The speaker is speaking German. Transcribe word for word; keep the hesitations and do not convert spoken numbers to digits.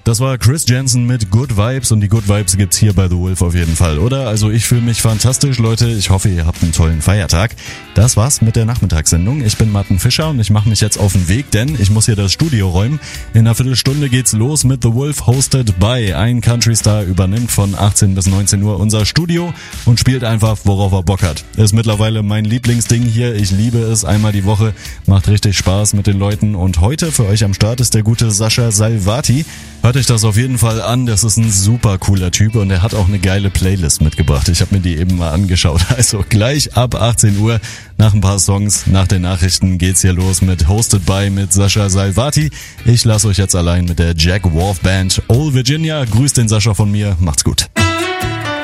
Das war Chris Janson mit Good Vibes und die Good Vibes gibt's hier bei The Wolf auf jeden Fall, oder? Also ich fühle mich fantastisch, Leute. Ich hoffe, ihr habt einen tollen Feiertag. Das war's mit der Nachmittagssendung. Ich bin Martin Fischer und ich mache mich jetzt auf den Weg, denn ich muss hier das Studio räumen. In einer Viertelstunde geht's los mit The Wolf hosted by. Ein Country Star übernimmt von achtzehn bis neunzehn Uhr unser Studio und spielt einfach, worauf er Bock hat. Ist mittlerweile mein Lieblingsding hier. Ich liebe es. Einmal die Woche. Macht richtig Spaß mit den Leuten. Und heute für euch am Start ist der gute Sascha Salvati. Hört euch das auf jeden Fall an, das ist ein super cooler Typ und er hat auch eine geile Playlist mitgebracht. Ich habe mir die eben mal angeschaut. Also gleich ab achtzehn Uhr, nach ein paar Songs, nach den Nachrichten geht's hier los mit Hosted by mit Sascha Salvati. Ich lasse euch jetzt allein mit der Jack Wolf Band. Old Virginia, grüßt den Sascha von mir, macht's gut.